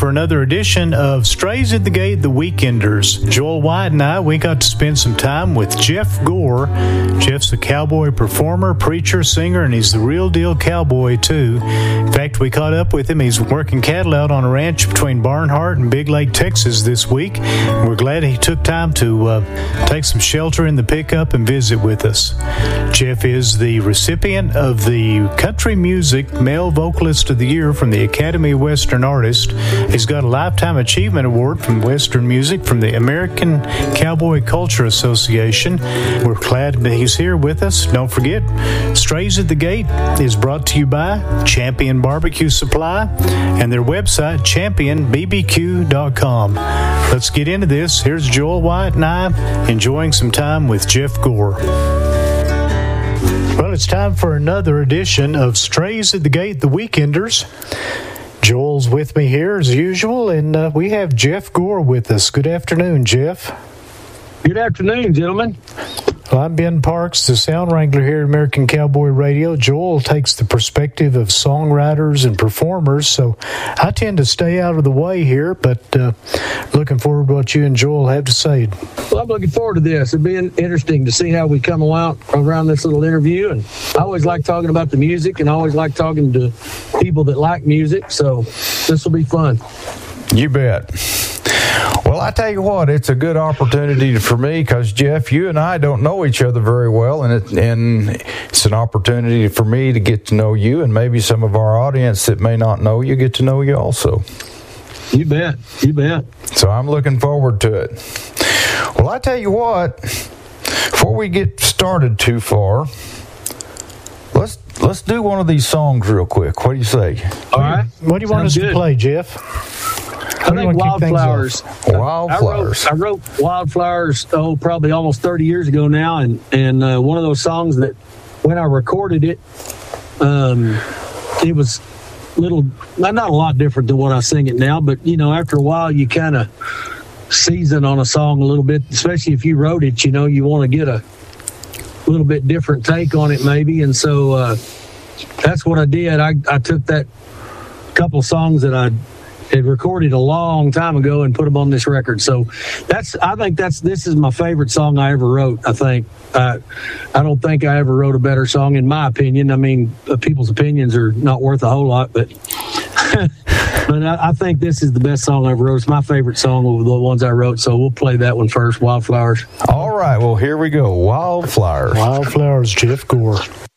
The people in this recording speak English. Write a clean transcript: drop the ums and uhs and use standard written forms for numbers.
for another edition of Strays at the Gate, The Weekenders. Joel White and I, we got to spend some time with Jeff Gore. Jeff's a cowboy performer, preacher, singer, and he's the real deal cowboy, too. In fact, we caught up with him. He's working cattle out on a ranch between Barnhart and Big Lake, Texas this week. We're glad he took time to take some shelter in the pickup and visit with us. Jeff is the recipient of the Country Music Male Vocalist of the Year from the Academy of Western Artists. He's got a Lifetime Achievement Award from Western Music from the American Cowboy Culture Association. We're glad that he's here with us. Don't forget, Strays at the Gate is brought to you by Champion Barbecue Supply and their website, championbbq.com. Let's get into this. Here's Joel White and I enjoying some time with Jeff Gore. Well, it's time for another edition of Strays at the Gate, The Weekenders. Joel's with me here as usual, and we have Jeff Gore with us. Good afternoon, Jeff. Good afternoon, gentlemen. Well, I'm Ben Parks, the sound wrangler here at American Cowboy Radio. Joel takes the perspective of songwriters and performers, so I tend to stay out of the way here, but looking forward to what you and Joel have to say. Well, I'm looking forward to this. It'll be interesting to see how we come around this little interview, and I always like talking about the music, and I always like talking to people that like music, so this will be fun. You bet. Well, I tell you what, it's a good opportunity for me because, Jeff, you and I don't know each other very well, and it's an opportunity for me to get to know you, and maybe some of our audience that may not know you get to know you also. You bet. You bet. So I'm looking forward to it. Well, I tell you what, before we get started too far, let's do one of these songs real quick. What do you say? All right. What do you want us to play, Jeff? I think Wildflowers. Wildflowers. I wrote Wildflowers, probably almost 30 years ago now, and one of those songs that when I recorded it, it was not a lot different than what I sing it now, but, after a while you kind of season on a song a little bit, especially if you wrote it, you want to get a little bit different take on it maybe, and so that's what I did. I took that couple songs that I had recorded a long time ago and put them on this record. So I think this is my favorite song I ever wrote. I think I don't think I ever wrote a better song in my opinion. I mean, people's opinions are not worth a whole lot, but but I think this is the best song I ever wrote. It's my favorite song of the ones I wrote. So we'll play that one first, Wildflowers. All right. Well, here we go. Wildflowers. Wildflowers, Jeff Gore.